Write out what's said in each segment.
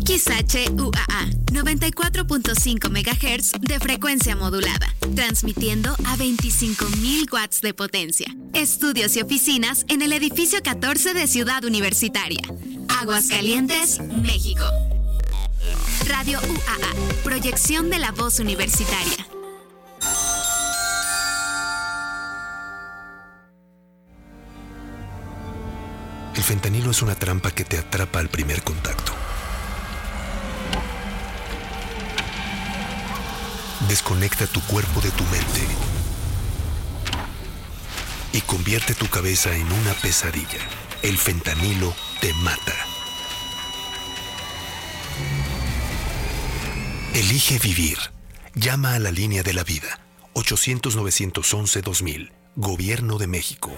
XHUAA 94.5 MHz de frecuencia modulada, transmitiendo a 25,000 watts de potencia. Estudios y oficinas en el edificio 14 de Ciudad Universitaria. Aguascalientes, México. Radio UAA, proyección de la voz universitaria. El fentanilo es una trampa que te atrapa al primer contacto. Desconecta tu cuerpo de tu mente y convierte tu cabeza en una pesadilla. El fentanilo te mata. Elige vivir. Llama a la línea de la vida. 800-911-2000. Gobierno de México.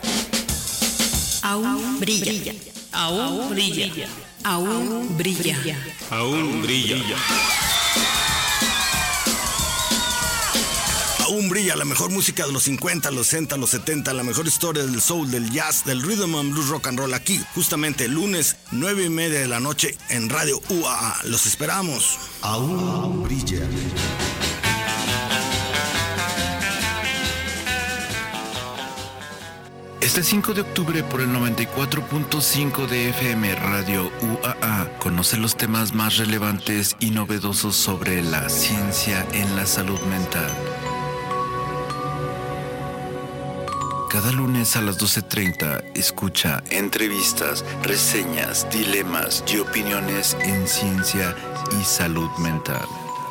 Aún brilla. Aún brilla. Aún brilla. Aún brilla. Aún brilla la mejor música de los 50, los 60, los 70, la mejor historia del soul, del jazz, del rhythm and blues, rock and roll, aquí, justamente lunes, 9:30 de la noche en Radio UAA. Los esperamos. Aún brilla. Este 5 de octubre por el 94.5 de FM Radio UAA conoce los temas más relevantes y novedosos sobre la ciencia en la salud mental. Cada lunes a las 12:30 escucha entrevistas, reseñas, dilemas y opiniones en ciencia y salud mental.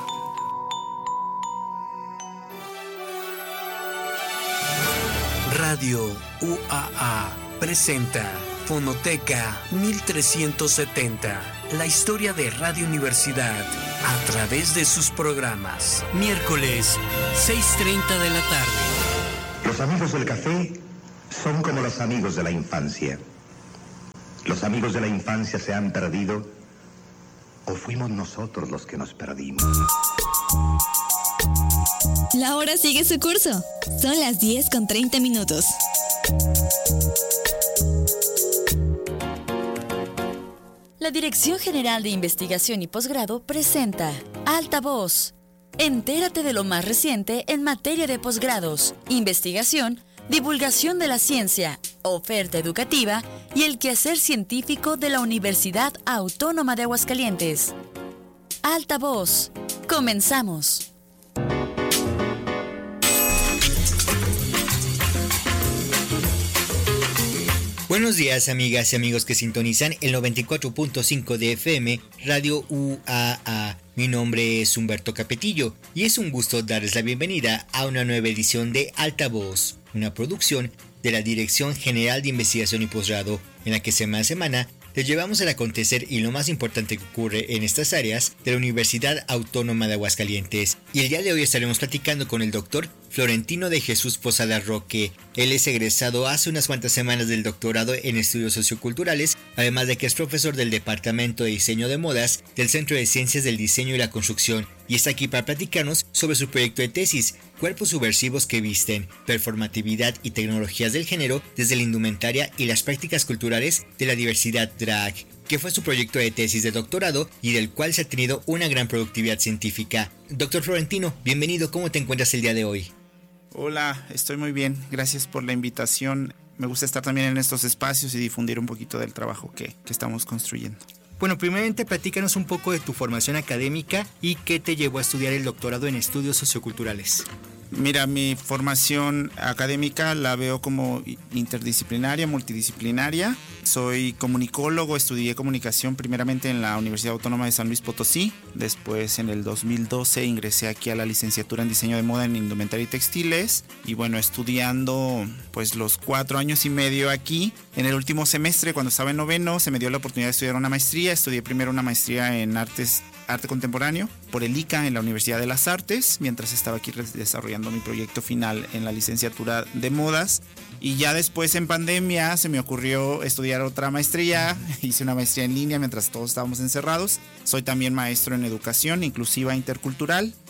Radio UAA presenta Fonoteca 1370, la historia de Radio Universidad a través de sus programas. Miércoles, 6:30 de la tarde. Los amigos del café son como los amigos de la infancia. Los amigos de la infancia se han perdido o fuimos nosotros los que nos perdimos. La hora sigue su curso. Son las 10:30. La Dirección General de Investigación y Posgrado presenta Altavoz. Entérate de lo más reciente en materia de posgrados, investigación, divulgación de la ciencia, oferta educativa y el quehacer científico de la Universidad Autónoma de Aguascalientes. Altavoz. Comenzamos. Buenos días, amigas y amigos que sintonizan el 94.5 de FM Radio UAA. Mi nombre es Humberto Capetillo y es un gusto darles la bienvenida a una nueva edición de Altavoz, una producción de la Dirección General de Investigación y Posgrado, en la que semana a semana les llevamos el acontecer y lo más importante que ocurre en estas áreas de la Universidad Autónoma de Aguascalientes. Y el día de hoy estaremos platicando con el doctor Florentino de Jesús Posada Roque. Él es egresado hace unas cuantas semanas del doctorado en estudios socioculturales, además de que es profesor del Departamento de Diseño de Modas del Centro de Ciencias del Diseño y la Construcción, y está aquí para platicarnos sobre su proyecto de tesis, Cuerpos subversivos que visten, performatividad y tecnologías del género desde la indumentaria y las prácticas culturales de la diversidad drag, que fue su proyecto de tesis de doctorado y del cual se ha tenido una gran productividad científica. Doctor Florentino, bienvenido, ¿cómo te encuentras el día de hoy? Hola, estoy muy bien, gracias por la invitación. Me gusta estar también en estos espacios y difundir un poquito del trabajo que estamos construyendo. Bueno, primeramente platícanos un poco de tu formación académica y qué te llevó a estudiar el doctorado en estudios socioculturales. Mira, mi formación académica la veo como interdisciplinaria, multidisciplinaria. Soy comunicólogo, estudié comunicación primeramente en la Universidad Autónoma de San Luis Potosí. Después, en el 2012, ingresé aquí a la licenciatura en Diseño de Moda en Indumentaria y Textiles. Y bueno, estudiando pues los 4 años y medio aquí. En el último semestre, cuando estaba en noveno, se me dio la oportunidad de estudiar una maestría. Estudié primero una maestría en arte contemporáneo por el ICA en la Universidad de las Artes, mientras estaba aquí desarrollando mi proyecto final en la licenciatura de modas. Y ya después, en pandemia, se me ocurrió estudiar otra maestría. Hice una maestría en línea mientras todos estábamos encerrados. Soy también maestro en educación inclusiva intercultural.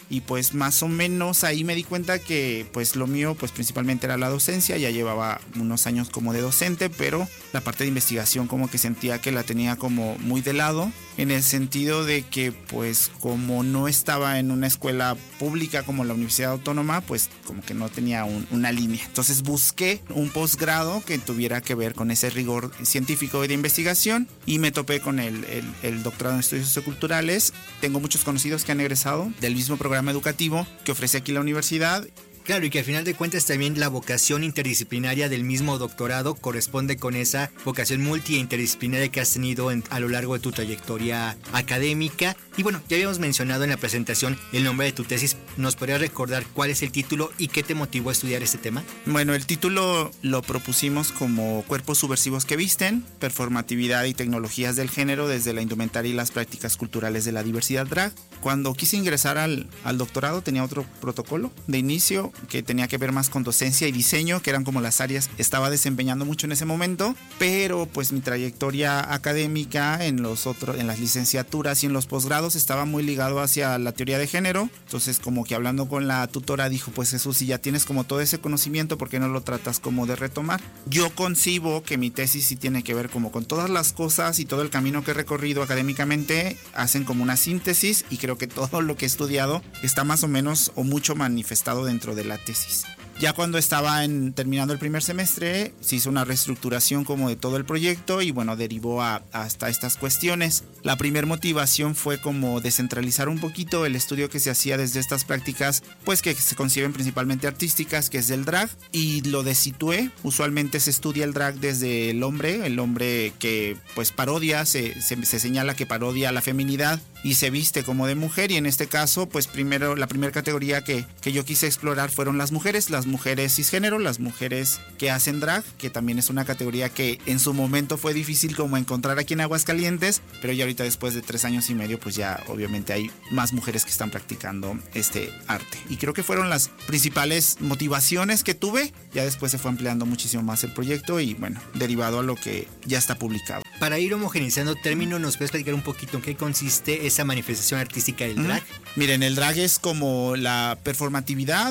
y pues más o menos ahí me di cuenta que pues lo mío pues principalmente era la docencia. Ya llevaba unos años como de docente, pero la parte de investigación como que sentía que la tenía como muy de lado, en el sentido de que pues como no estaba en una escuela pública como la Universidad Autónoma, pues como que no tenía una línea. Entonces busqué un posgrado que tuviera que ver con ese rigor científico y de investigación, y me topé con el doctorado en estudios socioculturales. Tengo muchos conocidos que han egresado del mismo programa educativo que ofrece aquí la universidad. Claro, y que al final de cuentas también la vocación interdisciplinaria del mismo doctorado corresponde con esa vocación multi e interdisciplinaria que has tenido a lo largo de tu trayectoria académica. Y bueno, ya habíamos mencionado en la presentación el nombre de tu tesis. ¿Nos podrías recordar cuál es el título y qué te motivó a estudiar este tema? Bueno, el título lo propusimos como Cuerpos subversivos que visten, performatividad y tecnologías del género desde la indumentaria y las prácticas culturales de la diversidad drag. Cuando quise ingresar al doctorado tenía otro protocolo de inicio que tenía que ver más con docencia y diseño, que eran como las áreas que estaba desempeñando mucho en ese momento, pero pues mi trayectoria académica en las licenciaturas y en los posgrados estaba muy ligado hacia la teoría de género. Entonces como que hablando con la tutora dijo, pues Jesús, si ya tienes como todo ese conocimiento, ¿por qué no lo tratas como de retomar? Yo concibo que mi tesis sí tiene que ver como con todas las cosas y todo el camino que he recorrido académicamente, hacen como una síntesis, y creo que todo lo que he estudiado está más o menos o mucho manifestado dentro de la tesis. Ya cuando estaba terminando el primer semestre, se hizo una reestructuración como de todo el proyecto y bueno, derivó hasta estas cuestiones. La primera motivación fue como descentralizar un poquito el estudio que se hacía desde estas prácticas, pues que se conciben principalmente artísticas, que es del drag, y lo desitué. Usualmente se estudia el drag desde el hombre que pues parodia, se señala que parodia la feminidad y se viste como de mujer, y en este caso pues primero la primera categoría que yo quise explorar fueron las mujeres cisgénero, las mujeres que hacen drag, que también es una categoría que en su momento fue difícil como encontrar aquí en Aguascalientes, pero ya ahorita después de 3 años y medio pues ya obviamente hay más mujeres que están practicando este arte, y creo que fueron las principales motivaciones que tuve. Ya después se fue ampliando muchísimo más el proyecto y bueno, derivado a lo que ya está publicado. Para ir homogeneizando términos, ¿nos puedes platicar un poquito en qué consiste esa manifestación artística del drag? Miren, el drag es como la performatividad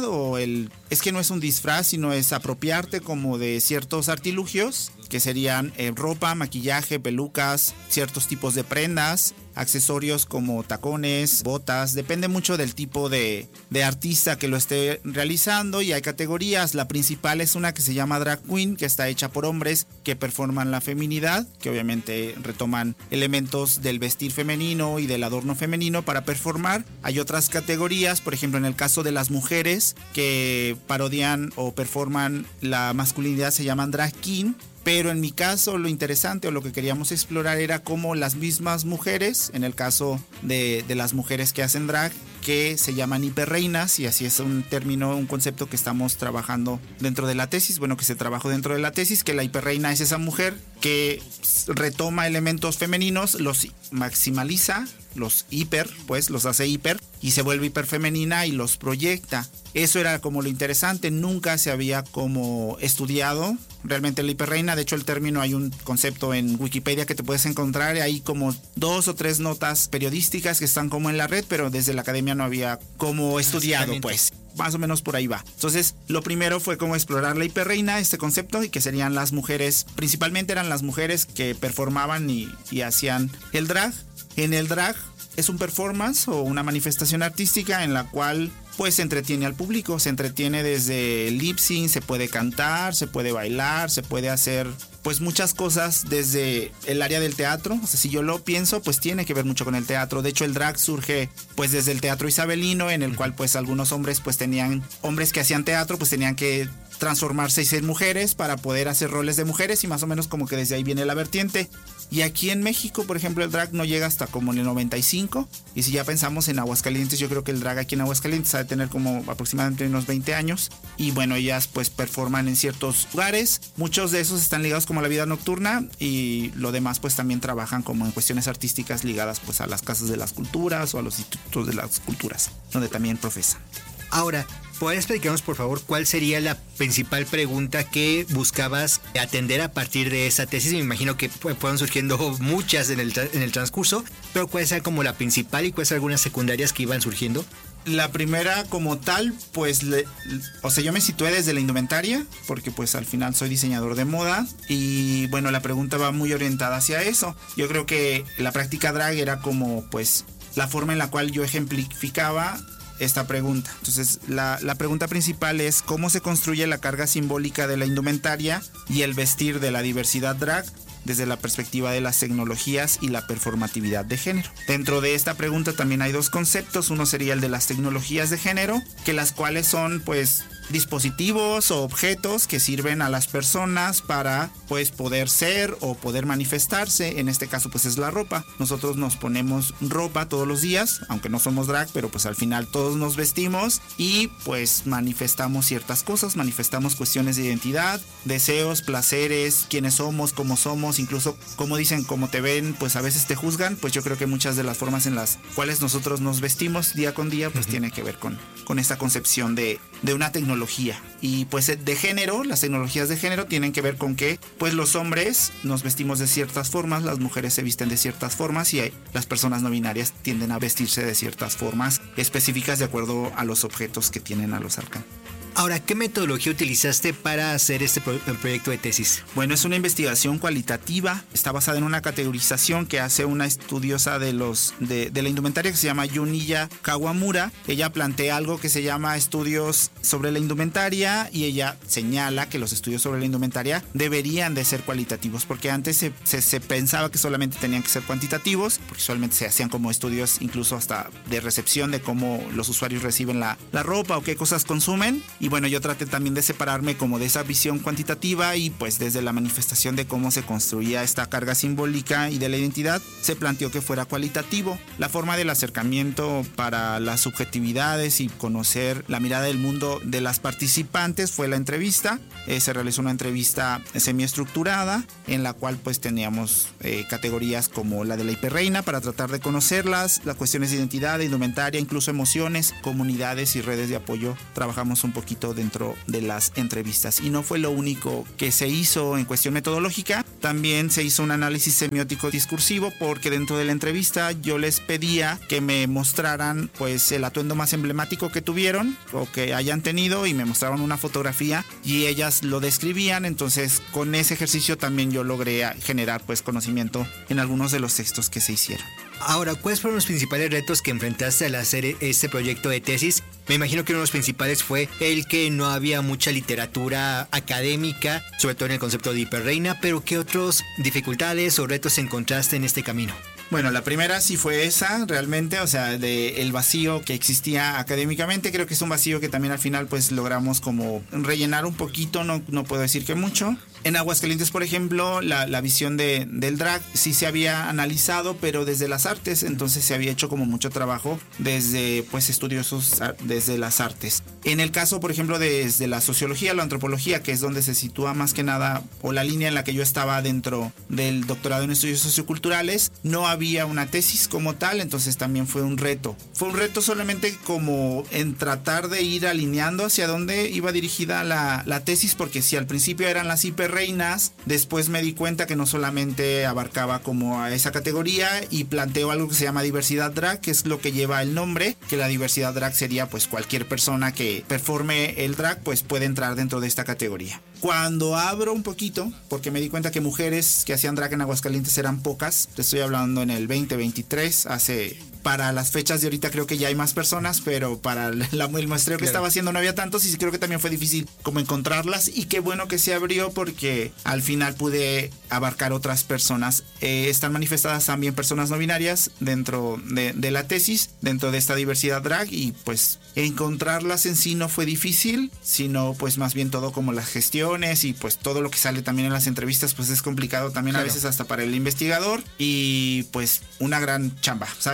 es que no es un disfraz, sino es apropiarte como de ciertos artilugios que serían ropa, maquillaje, pelucas, ciertos tipos de prendas, accesorios como tacones, botas. Depende mucho del tipo de artista que lo esté realizando, y hay categorías. La principal es una que se llama drag queen, que está hecha por hombres que performan la feminidad, que obviamente retoman elementos del vestir femenino y del adorno femenino para performar. Hay otras categorías, por ejemplo en el caso de las mujeres que parodian o performan la masculinidad, se llaman drag king. Pero en mi caso lo interesante o lo que queríamos explorar era cómo las mismas mujeres, en el caso de las mujeres que hacen drag, que se llaman hiperreinas, y así es un término, un concepto que estamos trabajando dentro de la tesis, bueno, que se trabajó dentro de la tesis, que la hiperreina es esa mujer que retoma elementos femeninos, los maximaliza, los hace hiper y se vuelve hiperfemenina y los proyecta. Eso era como lo interesante, nunca se había como estudiado realmente la hiperreina. De hecho el término, hay un concepto en Wikipedia que te puedes encontrar, hay como 2 o 3 notas periodísticas que están como en la red, pero desde la academia no había como estudiado, pues más o menos por ahí va. Entonces lo primero fue como explorar la hiperreina, este concepto, y que serían las mujeres, principalmente eran las mujeres que performaban y hacían el drag. En el drag es un performance o una manifestación artística en la cual pues se entretiene al público, se entretiene desde lip sync, se puede cantar, se puede bailar, se puede hacer pues muchas cosas desde el área del teatro. O sea, si yo lo pienso, pues tiene que ver mucho con el teatro. De hecho el drag surge pues desde el teatro isabelino, en el cual pues algunos hombres que hacían teatro pues tenían que transformarse y ser mujeres para poder hacer roles de mujeres, y más o menos como que desde ahí viene la vertiente. Y aquí en México, por ejemplo, el drag no llega hasta como en el 95, y si ya pensamos en Aguascalientes, yo creo que el drag aquí en Aguascalientes ha de tener como aproximadamente unos 20 años, y bueno, ellas pues performan en ciertos lugares. Muchos de esos están ligados como a la vida nocturna, y lo demás pues también trabajan como en cuestiones artísticas ligadas pues a las casas de las culturas o a los institutos de las culturas, donde también profesan. Ahora, ¿Podrías explicarnos, por favor, cuál sería la principal pregunta que buscabas atender a partir de esa tesis? Me imagino que fueron surgiendo muchas en el transcurso, pero ¿cuál es como la principal y cuáles son algunas secundarias que iban surgiendo? La primera como tal, pues, yo me situé desde la indumentaria, porque pues al final soy diseñador de moda y bueno, la pregunta va muy orientada hacia eso. Yo creo que la práctica drag era como pues la forma en la cual yo ejemplificaba esta pregunta. Entonces, la pregunta principal es cómo se construye la carga simbólica de la indumentaria y el vestir de la diversidad drag desde la perspectiva de las tecnologías y la performatividad de género. Dentro de esta pregunta también hay dos conceptos. Uno sería el de las tecnologías de género, que las cuales son pues dispositivos o objetos que sirven a las personas para pues poder ser o poder manifestarse. En este caso pues es la ropa. Nosotros nos ponemos ropa todos los días, aunque no somos drag, pero pues al final todos nos vestimos y pues manifestamos ciertas cosas, manifestamos cuestiones de identidad, deseos, placeres, quiénes somos, cómo somos, incluso como dicen, como te ven, pues a veces te juzgan. Pues yo creo que muchas de las formas en las cuales nosotros nos vestimos día con día pues tiene que ver con esta concepción de una tecnología. Y pues de género, las tecnologías de género tienen que ver con que pues los hombres nos vestimos de ciertas formas, las mujeres se visten de ciertas formas y las personas no binarias tienden a vestirse de ciertas formas específicas de acuerdo a los objetos que tienen a los alcances. Ahora, ¿qué metodología utilizaste para hacer este proyecto de tesis? Bueno, es una investigación cualitativa. Está basada en una categorización que hace una estudiosa de la indumentaria que se llama Juniya Kawamura. Ella plantea algo que se llama estudios sobre la indumentaria y ella señala que los estudios sobre la indumentaria deberían de ser cualitativos, porque antes se pensaba que solamente tenían que ser cuantitativos, porque usualmente se hacían como estudios incluso hasta de recepción de cómo los usuarios reciben la ropa o qué cosas consumen. Y bueno, yo traté también de separarme como de esa visión cuantitativa y pues desde la manifestación de cómo se construía esta carga simbólica y de la identidad, se planteó que fuera cualitativo. La forma del acercamiento para las subjetividades y conocer la mirada del mundo de las participantes fue la entrevista. Se realizó una entrevista semiestructurada en la cual pues teníamos categorías como la de la hiperreina para tratar de conocerlas, las cuestiones de identidad, de indumentaria, incluso emociones, comunidades y redes de apoyo. Trabajamos un poquito dentro de las entrevistas y no fue lo único que se hizo en cuestión metodológica. También se hizo un análisis semiótico discursivo, porque dentro de la entrevista yo les pedía que me mostraran pues el atuendo más emblemático que tuvieron o que hayan tenido y me mostraban una fotografía y ellas lo describían. Entonces con ese ejercicio también yo logré generar pues conocimiento en algunos de los textos que se hicieron. Ahora, ¿cuáles fueron los principales retos que enfrentaste al hacer este proyecto de tesis? Me imagino que uno de los principales fue el que no había mucha literatura académica, sobre todo en el concepto de hiperreina, pero ¿qué otras dificultades o retos encontraste en este camino? Bueno, la primera sí fue esa, realmente, o sea, el vacío que existía académicamente. Creo que es un vacío que también al final pues logramos como rellenar un poquito, no puedo decir que mucho. En Aguascalientes, por ejemplo, la visión del drag sí se había analizado, pero desde las artes, entonces se había hecho como mucho trabajo desde pues estudiosos desde las artes. En el caso, por ejemplo, desde la sociología, la antropología, que es donde se sitúa más que nada, o la línea en la que yo estaba dentro del doctorado en estudios socioculturales, no había una tesis como tal, entonces también fue un reto. Fue un reto solamente como en tratar de ir alineando hacia dónde iba dirigida la tesis, porque si al principio eran las hiperreinas, después me di cuenta que no solamente abarcaba como a esa categoría y planteo algo que se llama diversidad drag, que es lo que lleva el nombre, que la diversidad drag sería pues cualquier persona que performe el drag pues puede entrar dentro de esta categoría. Cuando abro un poquito, porque me di cuenta que mujeres que hacían drag en Aguascalientes eran pocas, te estoy hablando en el 2023, para las fechas de ahorita creo que ya hay más personas, pero para el muestreo que estaba haciendo no había tantos y creo que también fue difícil como encontrarlas, y qué bueno que se abrió porque al final pude abarcar otras personas. Están manifestadas también personas no binarias dentro de la tesis, dentro de esta diversidad drag, y pues encontrarlas en sí no fue difícil, sino pues más bien todo como las gestiones y pues todo lo que sale también en las entrevistas pues es complicado también a veces hasta para el investigador, y pues una gran chamba, ¿saben? O sea,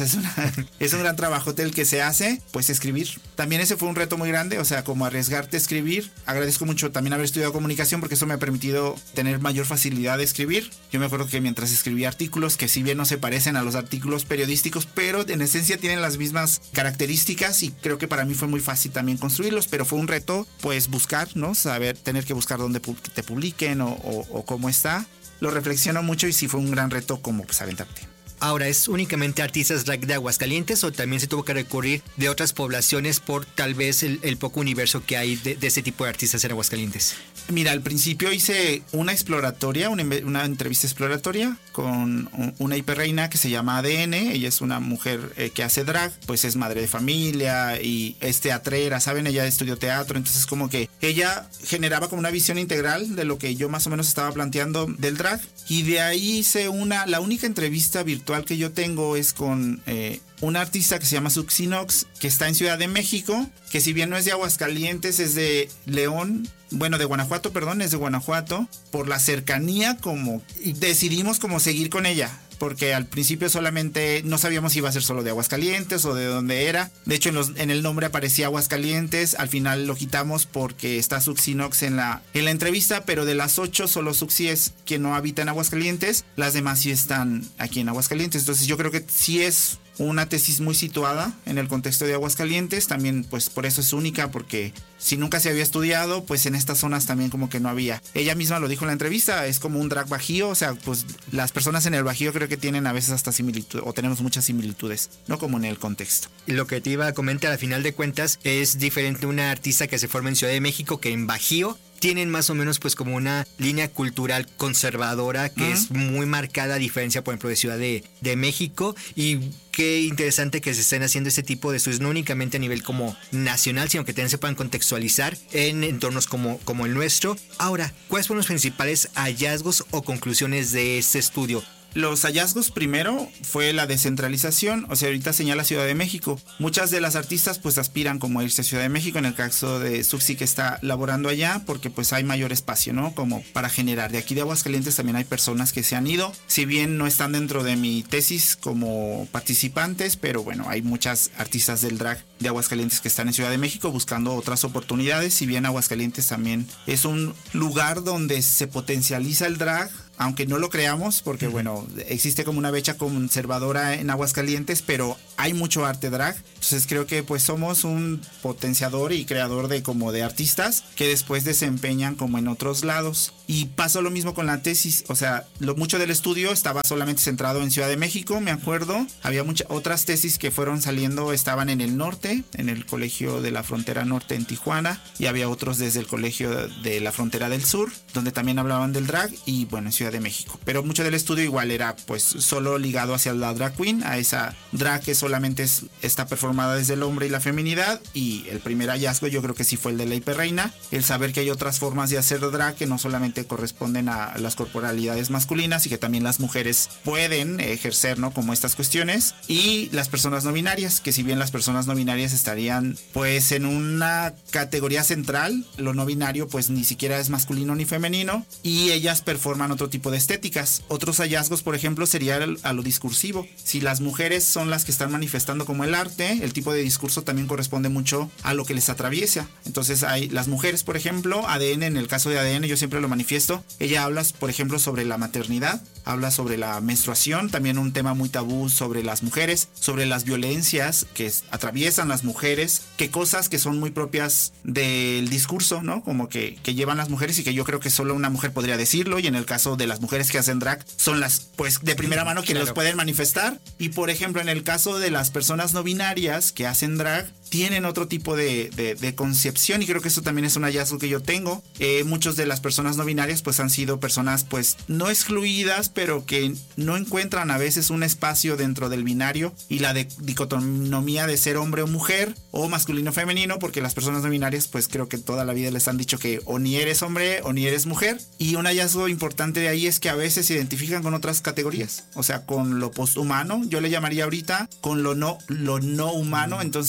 es un gran trabajote el que se hace, pues escribir. También ese fue un reto muy grande, o sea, como arriesgarte a escribir. Agradezco mucho también haber estudiado comunicación porque eso me ha permitido tener mayor facilidad de escribir. Yo me acuerdo que mientras escribía artículos, que si bien no se parecen a los artículos periodísticos, pero en esencia tienen las mismas características, y creo que para mí fue muy fácil también construirlos, pero fue un reto pues buscar, ¿no? Saber, tener que buscar dónde te publiquen o cómo está. Lo reflexiono mucho y sí fue un gran reto como pues aventarte. Ahora, ¿es únicamente artistas drag de Aguascalientes o también se tuvo que recurrir de otras poblaciones por tal vez el poco universo que hay de ese tipo de artistas en Aguascalientes? Mira, al principio hice una exploratoria, una entrevista exploratoria con una hiperreina que se llama ADN. Ella es una mujer que hace drag, pues es madre de familia y es teatrera, ¿saben? Ella estudió teatro, entonces como que ella generaba como una visión integral de lo que yo más o menos estaba planteando del drag. Y de ahí hice la única entrevista virtual que yo tengo es con una artista que se llama Suxinox, que está en Ciudad de México, que si bien no es de Aguascalientes, es de León, bueno, de Guanajuato, perdón, es de Guanajuato. Por la cercanía, como decidimos como seguir con ella, porque al principio solamente no sabíamos si iba a ser solo de Aguascalientes o de dónde era. De hecho, en el nombre aparecía Aguascalientes. Al final lo quitamos porque está Suxinox en la entrevista, pero de las 8 solo Suxi es quien no habita en Aguascalientes. Las demás sí están aquí en Aguascalientes. Entonces yo creo que sí es una tesis muy situada en el contexto de Aguascalientes. También pues por eso es única, porque si nunca se había estudiado, pues en estas zonas también como que no había. Ella misma lo dijo en la entrevista, es como un drag bajío, o sea, pues las personas en el bajío creo que tienen a veces hasta similitud, o tenemos muchas similitudes, no como en el contexto. Lo que te iba a comentar, al final de cuentas, es diferente una artista que se forma en Ciudad de México que en Bajío. Tienen más o menos pues como una línea cultural conservadora que es muy marcada, a diferencia por ejemplo de Ciudad de México. Y qué interesante que se estén haciendo este tipo de estudios, no únicamente a nivel como nacional, sino que también se puedan contextualizar en entornos como el nuestro. Ahora, ¿cuáles fueron los principales hallazgos o conclusiones de este estudio? Los hallazgos primero fue la descentralización, o sea, ahorita señala Ciudad de México. Muchas de las artistas pues aspiran como a irse a Ciudad de México, en el caso de Suxi que está laborando allá, porque pues hay mayor espacio, ¿no? Como para generar. De aquí de Aguascalientes también hay personas que se han ido, si bien no están dentro de mi tesis como participantes, pero bueno, hay muchas artistas del drag de Aguascalientes que están en Ciudad de México buscando otras oportunidades, si bien Aguascalientes también es un lugar donde se potencializa el drag, aunque no lo creamos, porque bueno, existe como una brecha conservadora en Aguascalientes, pero hay mucho arte drag. Entonces creo que pues somos un potenciador y creador de artistas que después desempeñan como en otros lados. Y pasó lo mismo con la tesis, o sea, mucho del estudio estaba solamente centrado en Ciudad de México, me acuerdo. Había muchas otras tesis que fueron saliendo, estaban en el norte, en el Colegio de la Frontera Norte en Tijuana, y había otros desde el Colegio de la Frontera del Sur, donde también hablaban del drag, y bueno, en Ciudad de México. Pero mucho del estudio igual era pues solo ligado hacia la drag queen, a esa drag que solamente está performada desde el hombre y la feminidad. Y el primer hallazgo yo creo que sí fue el de la hiperreina, el saber que hay otras formas de hacer drag que no solamente corresponden a las corporalidades masculinas y que también las mujeres pueden ejercer, ¿no? Como estas cuestiones. Y las personas no binarias, que si bien las personas no binarias estarían pues en una categoría central, lo no binario pues ni siquiera es masculino ni femenino, y ellas performan otro tipo de estéticas. Otros hallazgos, por ejemplo, sería a lo discursivo. Si las mujeres son las que están manifestando como el arte, el tipo de discurso también corresponde mucho a lo que les atraviesa. Entonces hay las mujeres, por ejemplo, ADN, en el caso de ADN yo siempre lo manifiesto, ella habla, por ejemplo, sobre la maternidad, habla sobre la menstruación, también un tema muy tabú sobre las mujeres, sobre las violencias que atraviesan las mujeres, que cosas que son muy propias del discurso, ¿no? Como que llevan las mujeres y que yo creo que solo una mujer podría decirlo, y en el caso de las mujeres que hacen drag son las, pues, de primera mano quienes los pueden manifestar. Y por ejemplo, en el caso de las personas no binarias que hacen drag, tienen otro tipo de concepción, y creo que eso también es un hallazgo que yo tengo. Muchos de las personas no binarias pues han sido personas pues no excluidas, pero que no encuentran a veces un espacio dentro del binario y la dicotomía de ser hombre o mujer o masculino o femenino, porque las personas no binarias pues creo que toda la vida les han dicho que o ni eres hombre o ni eres mujer. Y un hallazgo importante de ahí es que a veces se identifican con otras categorías, o sea, con lo posthumano, yo le llamaría ahorita, con lo no humano. Entonces ellas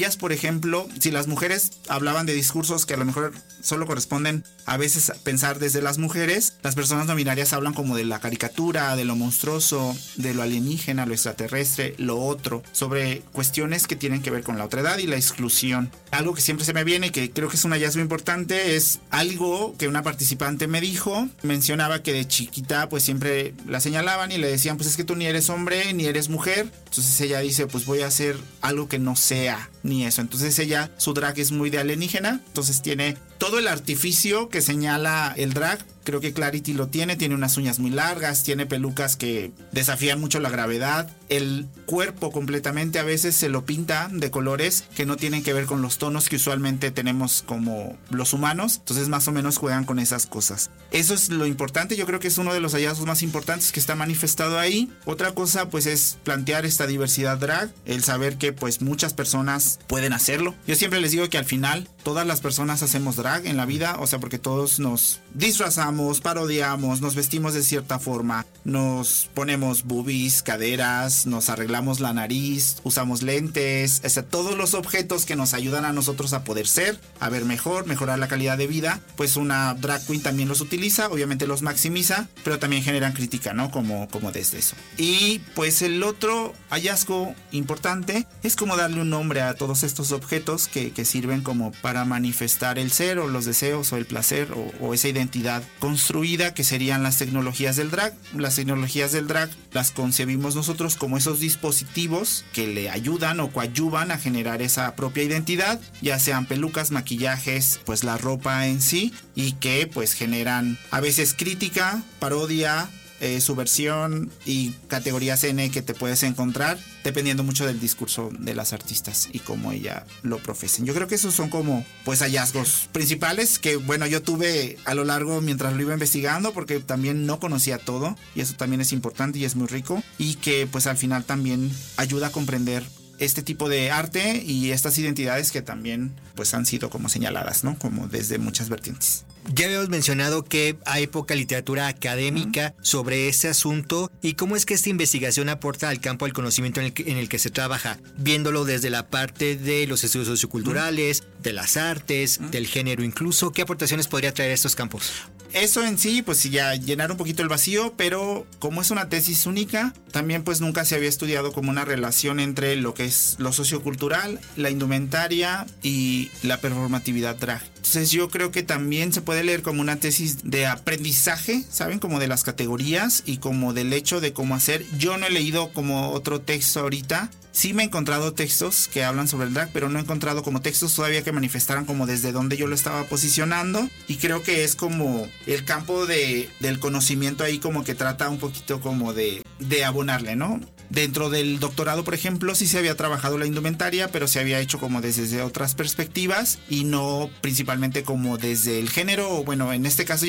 ellas, por ejemplo, si las mujeres hablaban de discursos que a lo mejor solo corresponden a veces pensar desde las mujeres, las personas no binarias hablan como de la caricatura, de lo monstruoso, de lo alienígena, lo extraterrestre, lo otro, sobre cuestiones que tienen que ver con la otredad y la exclusión. Algo que siempre se me viene, que creo que es un hallazgo importante, es algo que una participante me dijo. Mencionaba que de chiquita pues siempre la señalaban y le decían, pues es que tú ni eres hombre ni eres mujer. Entonces ella dice, pues voy a hacer algo que no sea ni eso. Entonces ella, su drag es muy de alienígena, entonces tiene todo el artificio que señala el drag. Creo que Clarity lo tiene unas uñas muy largas, tiene pelucas que desafían mucho la gravedad. El cuerpo completamente a veces se lo pinta de colores que no tienen que ver con los tonos que usualmente tenemos como los humanos. Entonces más o menos juegan con esas cosas. Eso es lo importante, yo creo que es uno de los hallazgos más importantes que está manifestado ahí. Otra cosa pues es plantear esta diversidad drag, el saber que pues muchas personas pueden hacerlo. Yo siempre les digo que al final todas las personas hacemos drag en la vida, o sea, porque todos nos disfrazamos, parodiamos, nos vestimos de cierta forma, nos ponemos boobies, caderas, nos arreglamos la nariz, usamos lentes, o sea, todos los objetos que nos ayudan a nosotros a poder ser, a ver mejor, mejorar la calidad de vida, pues una drag queen también los utiliza, obviamente los maximiza, pero también generan crítica, ¿no? Como desde eso. Y pues el otro hallazgo importante es como darle un nombre a todos estos objetos que sirven como para manifestar el ser o los deseos o el placer o esa identidad construida que serían las tecnologías del drag. Las tecnologías del drag las concebimos nosotros como esos dispositivos que le ayudan o coadyuvan a generar esa propia identidad, ya sean pelucas, maquillajes, pues la ropa en sí, y que pues generan a veces crítica, parodia, subversión y categorías N que te puedes encontrar dependiendo mucho del discurso de las artistas y cómo ella lo profesen. Yo creo que esos son como pues hallazgos principales que bueno yo tuve a lo largo mientras lo iba investigando, porque también no conocía todo y eso también es importante y es muy rico, y que pues al final también ayuda a comprender este tipo de arte y estas identidades que también pues han sido como señaladas, ¿no? Como desde muchas vertientes. Ya habíamos mencionado que hay poca literatura académica sobre ese asunto y cómo es que esta investigación aporta al campo del conocimiento en el que se trabaja, viéndolo desde la parte de los estudios socioculturales, de las artes, del género incluso. ¿Qué aportaciones podría traer a estos campos? Eso en sí, pues ya llenar un poquito el vacío, pero como es una tesis única, también pues nunca se había estudiado como una relación entre lo que es lo sociocultural, la indumentaria y la performatividad drag. Entonces yo creo que también se puede leer como una tesis de aprendizaje, ¿saben? Como de las categorías y como del hecho de cómo hacer. Yo no he leído como otro texto ahorita. Sí me he encontrado textos que hablan sobre el drag, pero no he encontrado como textos todavía que manifestaran como desde donde yo lo estaba posicionando. Y creo que es como el campo del conocimiento ahí como que trata un poquito como de abonarle, ¿no? Dentro del doctorado, por ejemplo, sí se había trabajado la indumentaria, pero se había hecho como desde otras perspectivas y no principalmente como desde el género, o bueno, en este caso